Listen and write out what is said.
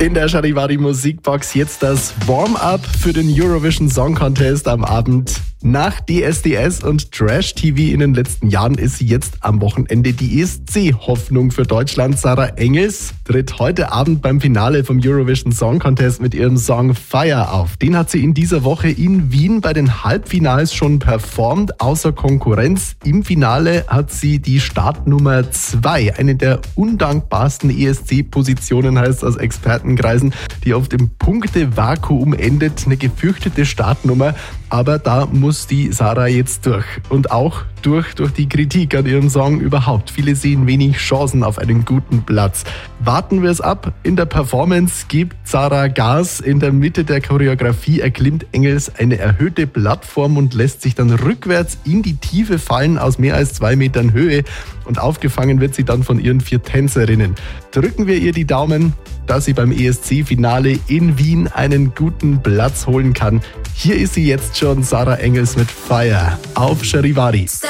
In der Charivari Musikbox jetzt das Warm-up für den Eurovision Song Contest am Abend. Nach DSDS und Trash TV in den letzten Jahren ist sie jetzt am Wochenende die ESC-Hoffnung für Deutschland. Sarah Engels tritt heute Abend beim Finale vom Eurovision Song Contest mit ihrem Song Fire auf. Den hat sie in dieser Woche in Wien bei den Halbfinals schon performt, außer Konkurrenz. Im Finale hat sie die Startnummer 2, eine der undankbarsten ESC-Positionen, heißt aus Expertenkreisen, die oft im Punktevakuum endet. Eine gefürchtete Startnummer, aber da muss die Sarah jetzt durch. Und auch durch die Kritik an ihrem Song überhaupt. Viele sehen wenig Chancen auf einen guten Platz. Warten wir es ab. In der Performance gibt Sarah Gas. In der Mitte der Choreografie erklimmt Engels eine erhöhte Plattform und lässt sich dann rückwärts in die Tiefe fallen aus mehr als 2 Metern Höhe. Und aufgefangen wird sie dann von ihren 4 Tänzerinnen. Drücken wir ihr die Daumen, dass sie beim ESC-Finale in Wien einen guten Platz holen kann. Hier ist sie jetzt schon, Sarah Engels mit Fire auf Charivari.